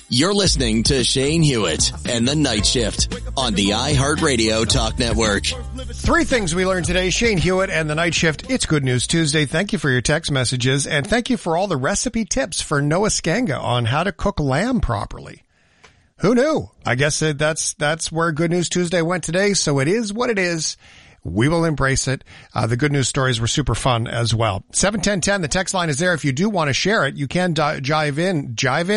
You're listening to Shane Hewitt and the Night Shift on the iHeartRadio Talk Network. Three things we learned today. Shane Hewitt and the Night Shift. It's Good News Tuesday. Thank you for your text messages, and thank you for all the recipe tips for Noah Skanga on how to cook lamb properly. Who knew? I guess that's where Good News Tuesday went today, so it is what it is. We will embrace it. The good news stories were super fun as well. 71010, the text line is there. If you do want to share it, you can dive in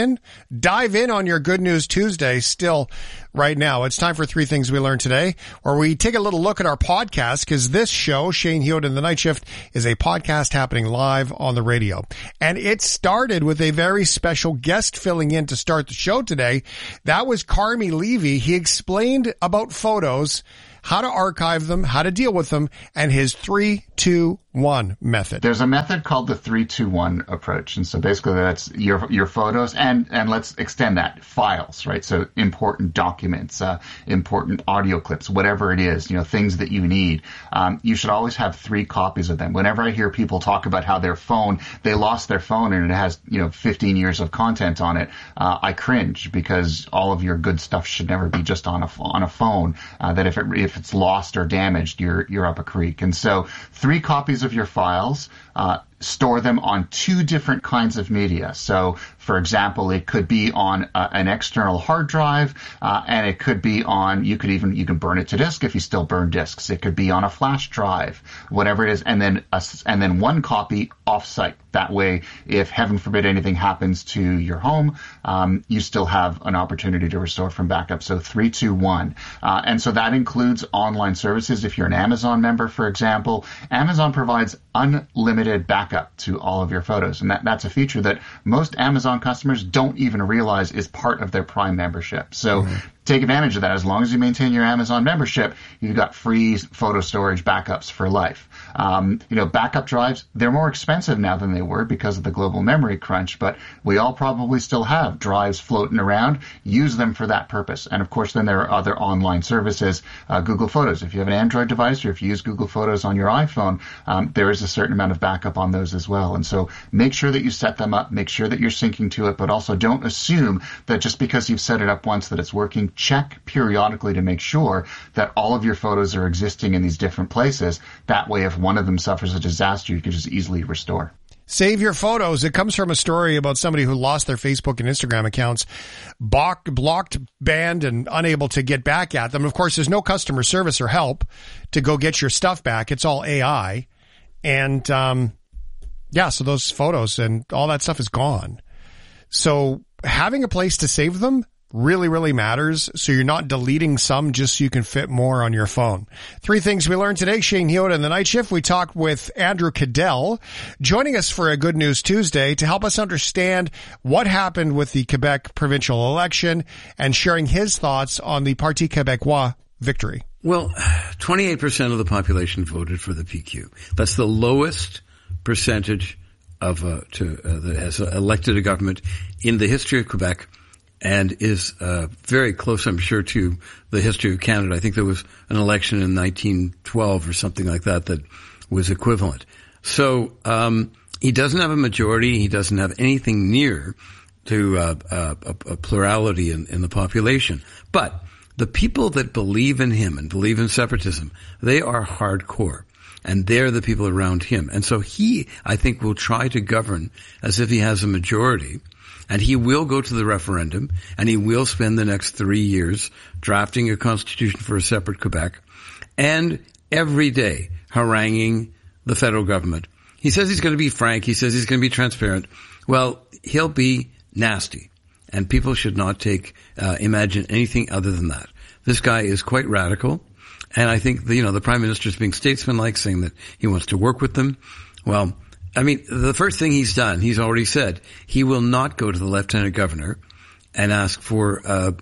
on your Good News Tuesday still right now. It's time for Three Things We Learned Today, where we take a little look at our podcast, because this show, Shane Hewitt and the Night Shift, is a podcast happening live on the radio. And it started with a very special guest filling in to start the show today. That was Carmi Levy. He explained about photos, how to archive them, how to deal with them, and his 3-2-1 method. There's a method called the 3-2-1 approach. And so basically that's your photos and let's extend that, files, right? So important documents, important audio clips, whatever it is, things that you need. You should always have 3 copies of them. Whenever I hear people talk about how they lost their phone and it has, 15 years of content on it, I cringe, because all of your good stuff should never be just on a phone, that if it's lost or damaged, you're up a creek. And so 3 copies of your files, store them on 2 different kinds of media. So, for example, it could be on an external hard drive, and it could be on, you can burn it to disk if you still burn disks. It could be on a flash drive, whatever it is, and then 1 copy off-site. That way, if heaven forbid anything happens to your home, you still have an opportunity to restore from backup. So 3-2-1. And so that includes online services. If you're an Amazon member, for example, Amazon provides unlimited backup to all of your photos. And that's a feature that most Amazon customers don't even realize is part of their Prime membership. So take advantage of that. As long as you maintain your Amazon membership, you've got free photo storage backups for life. Backup drives, they're more expensive now than they were because of the global memory crunch, but we all probably still have drives floating around. Use them for that purpose. And of course, then there are other online services, Google Photos. If you have an Android device or if you use Google Photos on your iPhone, there is a certain amount of backup on those as well. And so make sure that you set them up, make sure that you're syncing to it, but also don't assume that just because you've set it up once that it's working. Check periodically to make sure that all of your photos are existing in these different places. That way, if one of them suffers a disaster, you can just easily restore. Save your photos. It comes from a story about somebody who lost their Facebook and Instagram accounts, blocked, banned, and unable to get back at them. Of course, there's no customer service or help to go get your stuff back. It's all AI. And, so those photos and all that stuff is gone. So having a place to save them really, really matters, so you're not deleting some just so you can fit more on your phone. 3 things we learned today. Shane Hewitt and the Night Shift. We talked with Andrew Cadell, joining us for a Good News Tuesday to help us understand what happened with the Quebec provincial election and sharing his thoughts on the Parti Québécois victory. Well, 28% of the population voted for the PQ. That's the lowest percentage of that has elected a government in the history of Quebec, and is very close, I'm sure, to the history of Canada. I think there was an election in 1912 or something like that was equivalent. So he doesn't have a majority. He doesn't have anything near to a plurality in the population. But the people that believe in him and believe in separatism, they are hardcore. And they're the people around him. And so he, I think, will try to govern as if he has a majority. And he will go to the referendum, and he will spend the next 3 years drafting a constitution for a separate Quebec, and every day haranguing the federal government. He says he's going to be frank. He says he's going to be transparent. Well, he'll be nasty, and people should not imagine anything other than that. This guy is quite radical, and I think the Prime Minister is being statesmanlike, saying that he wants to work with them. Well, I mean, the first thing he's done, he's already said he will not go to the Lieutenant Governor and ask for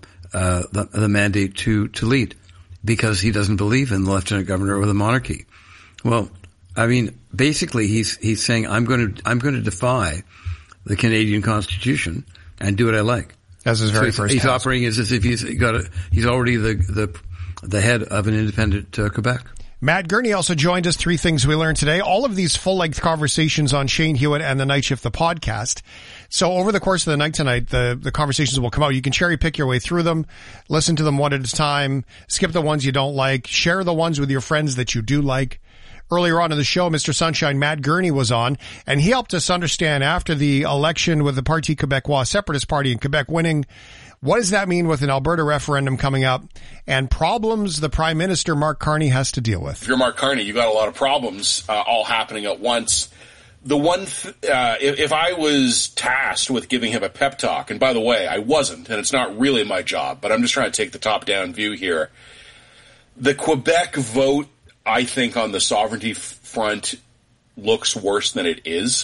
the mandate to lead, because he doesn't believe in the Lieutenant Governor or the monarchy. Well, I mean, basically he's saying I'm going to defy the Canadian Constitution and do what I like. As his very first he's task. operating as if he's already the head of an independent Quebec. Matt Gurney also joined us. 3 things we learned today. All of these full-length conversations on Shane Hewitt and the Night Shift, the podcast. So over the course of the night tonight, the conversations will come out. You can cherry pick your way through them, listen to them one at a time, skip the ones you don't like, share the ones with your friends that you do like. Earlier on in the show, Mr. Sunshine, Matt Gurney, was on, and he helped us understand after the election with the Parti Québécois Separatist Party in Quebec winning, what does that mean with an Alberta referendum coming up and problems the Prime Minister, Mark Carney, has to deal with? If you're Mark Carney, you've got a lot of problems all happening at once. The one, if I was tasked with giving him a pep talk, and by the way, I wasn't, and it's not really my job, but I'm just trying to take the top-down view here. The Quebec vote, I think, on the sovereignty front looks worse than it is.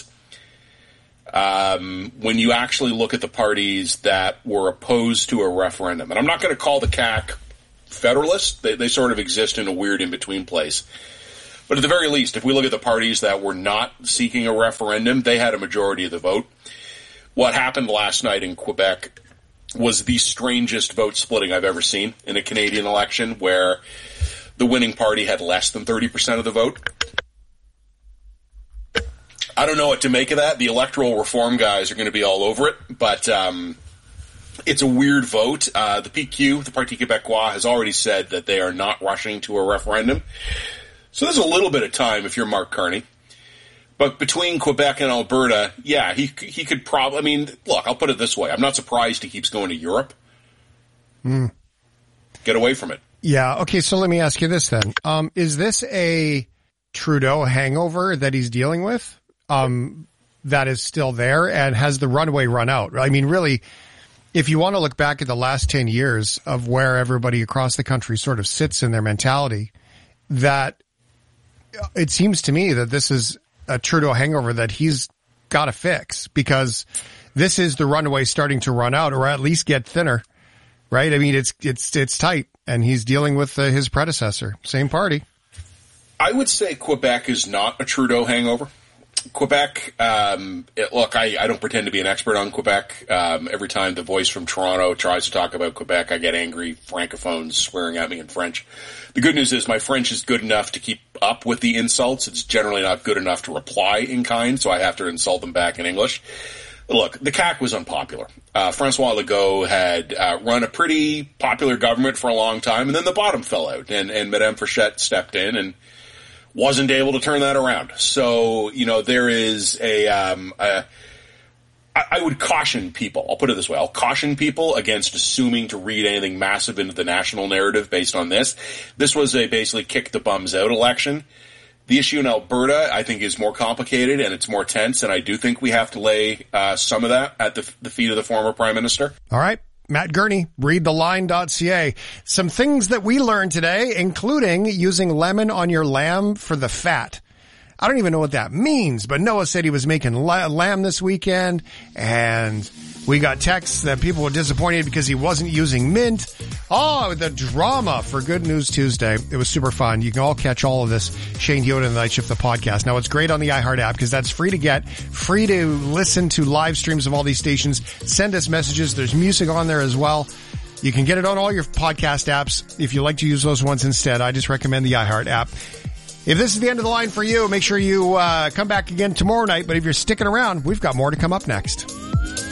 When you actually look at the parties that were opposed to a referendum, and I'm not going to call the CAQ federalist, they sort of exist in a weird in-between place. But at the very least, if we look at the parties that were not seeking a referendum, they had a majority of the vote. What happened last night in Quebec was the strangest vote splitting I've ever seen in a Canadian election, where the winning party had less than 30% of the vote. I don't know what to make of that. The electoral reform guys are going to be all over it, but it's a weird vote. The PQ, the Parti Québécois, has already said that they are not rushing to a referendum. So there's a little bit of time if you're Mark Carney. But between Quebec and Alberta, yeah, he could probably... I mean, look, I'll put it this way. I'm not surprised he keeps going to Europe. Get away from it. Yeah, okay, so let me ask you this then. Is this a Trudeau hangover that he's dealing with? That is still there, and has the runway run out? I mean, really, if you want to look back at the last 10 years of where everybody across the country sort of sits in their mentality, that it seems to me that this is a Trudeau hangover that he's got to fix, because this is the runway starting to run out, or at least get thinner, right? I mean, it's tight, and he's dealing with his predecessor, same party. I would say Quebec is not a Trudeau hangover. Quebec, look, I don't pretend to be an expert on Quebec. Every time the voice from Toronto tries to talk about Quebec, I get angry francophones swearing at me in French. The good news is my French is good enough to keep up with the insults. It's generally not good enough to reply in kind, so I have to insult them back in English. Look, the CAQ was unpopular. François Legault had run a pretty popular government for a long time, and then the bottom fell out, and Madame Frechette stepped in and wasn't able to turn that around. So, you know, there is I would caution people. I'll put it this way. I'll caution people against assuming to read anything massive into the national narrative based on this. This was a basically kick the bums out election. The issue in Alberta, I think, is more complicated and it's more tense, and I do think we have to lay some of that at the feet of the former Prime Minister. All right. Matt Gurney, readtheline.ca. Some things that we learned today, including using lemon on your lamb for the fat. I don't even know what that means, but Noah said he was making lamb this weekend, and we got texts that people were disappointed because he wasn't using mint. Oh, the drama for Good News Tuesday. It was super fun. You can all catch all of this. Shane Hewitt and the Night Shift, the podcast. Now, it's great on the iHeart app because that's free to get, free to listen to live streams of all these stations. Send us messages. There's music on there as well. You can get it on all your podcast apps. If you like to use those ones instead, I just recommend the iHeart app. If this is the end of the line for you, make sure you come back again tomorrow night. But if you're sticking around, we've got more to come up next.